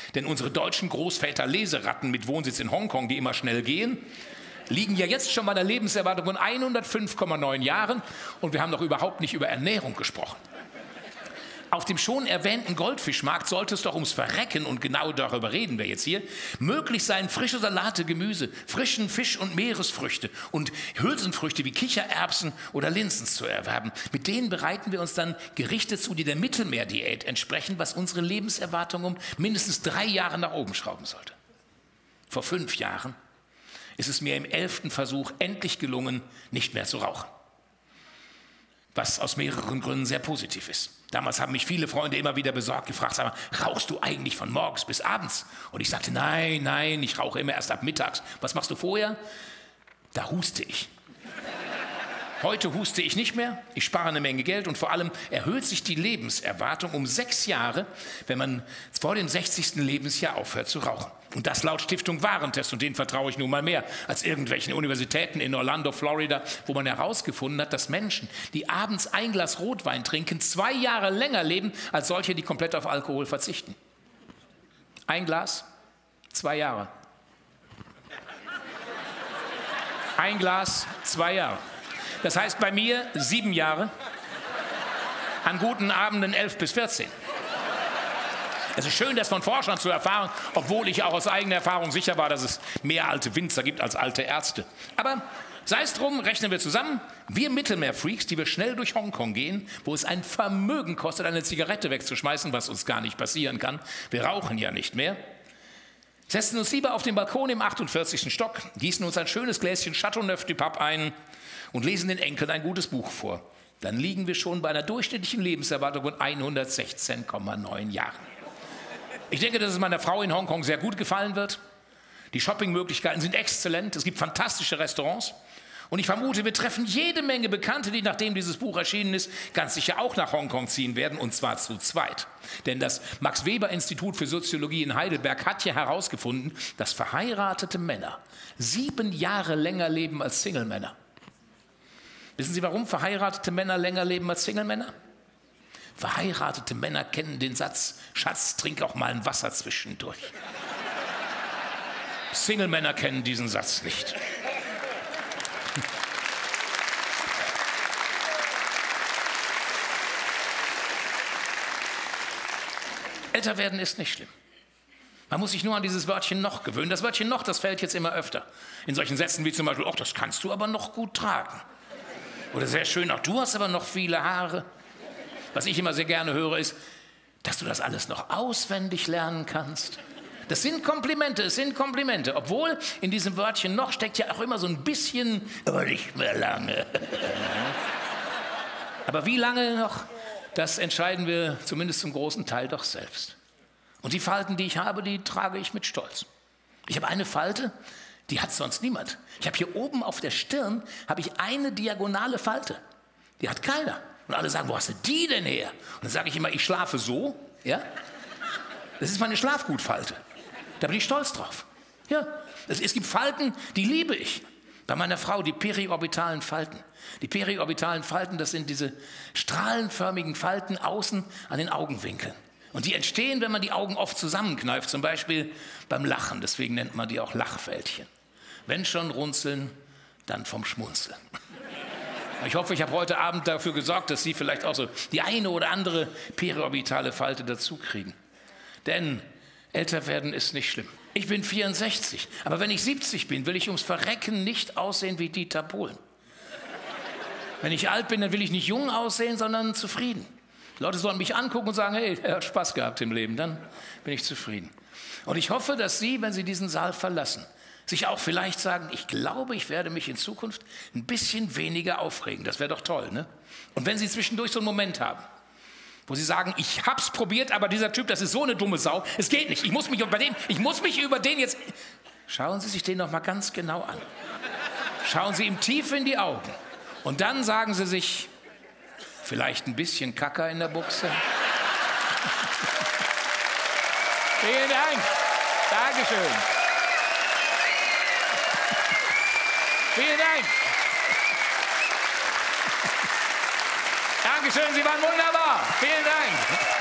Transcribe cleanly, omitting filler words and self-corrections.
Denn unsere deutschen Großväter-Leseratten mit Wohnsitz in Hongkong, die immer schnell gehen, liegen ja jetzt schon bei einer Lebenserwartung von 105,9 Jahren und wir haben noch überhaupt nicht über Ernährung gesprochen. Auf dem schon erwähnten Goldfischmarkt sollte es doch ums Verrecken, und genau darüber reden wir jetzt hier, möglich sein, frische Salate, Gemüse, frischen Fisch und Meeresfrüchte und Hülsenfrüchte wie Kichererbsen oder Linsen zu erwerben. Mit denen bereiten wir uns dann Gerichte zu, die der Mittelmeerdiät entsprechen, was unsere Lebenserwartung um mindestens 3 Jahre nach oben schrauben sollte. Vor 5 Jahren ist es mir im 11. Versuch endlich gelungen, nicht mehr zu rauchen. Was aus mehreren Gründen sehr positiv ist. Damals haben mich viele Freunde immer wieder besorgt gefragt, sag mal, rauchst du eigentlich von morgens bis abends? Und ich sagte, nein, ich rauche immer erst ab mittags. Was machst du vorher? Da huste ich. Heute huste ich nicht mehr, ich spare eine Menge Geld und vor allem erhöht sich die Lebenserwartung um 6 Jahre, wenn man vor dem 60. Lebensjahr aufhört zu rauchen. Und das laut Stiftung Warentest, und denen vertraue ich nun mal mehr als irgendwelchen Universitäten in Orlando, Florida, wo man herausgefunden hat, dass Menschen, die abends ein Glas Rotwein trinken, 2 Jahre länger leben, als solche, die komplett auf Alkohol verzichten. 1 Glas, 2 Jahre. 1 Glas, 2 Jahre. Das heißt bei mir 7 Jahre, an guten Abenden 11 bis 14. Es ist schön, das von Forschern zu erfahren, obwohl ich auch aus eigener Erfahrung sicher war, dass es mehr alte Winzer gibt als alte Ärzte. Aber sei es drum, rechnen wir zusammen. Wir Mittelmeerfreaks, die wir schnell durch Hongkong gehen, wo es ein Vermögen kostet, eine Zigarette wegzuschmeißen, was uns gar nicht passieren kann. Wir rauchen ja nicht mehr. Setzen uns lieber auf den Balkon im 48. Stock, gießen uns ein schönes Gläschen Chateauneuf du Pape ein und lesen den Enkeln ein gutes Buch vor. Dann liegen wir schon bei einer durchschnittlichen Lebenserwartung von 116,9 Jahren. Ich denke, dass es meiner Frau in Hongkong sehr gut gefallen wird. Die Shoppingmöglichkeiten sind exzellent, es gibt fantastische Restaurants. Und ich vermute, wir treffen jede Menge Bekannte, die, nachdem dieses Buch erschienen ist, ganz sicher auch nach Hongkong ziehen werden, und zwar zu zweit. Denn das Max-Weber-Institut für Soziologie in Heidelberg hat ja herausgefunden, dass verheiratete Männer 7 Jahre länger leben als Single-Männer. Wissen Sie, warum verheiratete Männer länger leben als Single-Männer? Verheiratete Männer kennen den Satz, Schatz, trink auch mal ein Wasser zwischendurch. Single-Männer kennen diesen Satz nicht. Älter werden ist nicht schlimm. Man muss sich nur an dieses Wörtchen noch gewöhnen. Das Wörtchen noch, das fällt jetzt immer öfter. In solchen Sätzen wie zum Beispiel, ach, das kannst du aber noch gut tragen. Oder sehr schön, ach, du hast aber noch viele Haare. Was ich immer sehr gerne höre, ist, dass du das alles noch auswendig lernen kannst. Das sind Komplimente, es sind Komplimente. Obwohl in diesem Wörtchen noch steckt ja auch immer so ein bisschen, aber nicht mehr lange. Aber wie lange noch, das entscheiden wir zumindest zum großen Teil doch selbst. Und die Falten, die ich habe, die trage ich mit Stolz. Ich habe eine Falte, die hat sonst niemand. Ich habe hier oben auf der Stirn habe ich eine diagonale Falte. Die hat keiner. Und alle sagen, wo hast du die denn her? Und dann sage ich immer, ich schlafe so. Ja? Das ist meine Schlafgutfalte. Da bin ich stolz drauf. Ja? Es gibt Falten, die liebe ich. Bei meiner Frau die periorbitalen Falten. Die periorbitalen Falten, das sind diese strahlenförmigen Falten außen an den Augenwinkeln. Und die entstehen, wenn man die Augen oft zusammenkneift, zum Beispiel beim Lachen. Deswegen nennt man die auch Lachfältchen. Wenn schon runzeln, dann vom Schmunzeln. Ich hoffe, ich habe heute Abend dafür gesorgt, dass Sie vielleicht auch so die eine oder andere periorbitale Falte dazu kriegen. Denn älter werden ist nicht schlimm. Ich bin 64, aber wenn ich 70 bin, will ich ums Verrecken nicht aussehen wie Dieter Bohlen. Wenn ich alt bin, dann will ich nicht jung aussehen, sondern zufrieden. Die Leute sollen mich angucken und sagen, hey, er hat Spaß gehabt im Leben, dann bin ich zufrieden. Und ich hoffe, dass Sie, wenn Sie diesen Saal verlassen, sich auch vielleicht sagen, ich glaube, ich werde mich in Zukunft ein bisschen weniger aufregen. Das wäre doch toll, ne? Und wenn Sie zwischendurch so einen Moment haben, wo Sie sagen, ich hab's probiert, aber dieser Typ, das ist so eine dumme Sau, es geht nicht, ich muss mich über den jetzt... Schauen Sie sich den noch mal ganz genau an. Schauen Sie ihm tief in die Augen. Und dann sagen Sie sich, vielleicht ein bisschen Kacker in der Buchse. Vielen Dank. Dankeschön. Vielen Dank. Dankeschön, Sie waren wunderbar. Vielen Dank.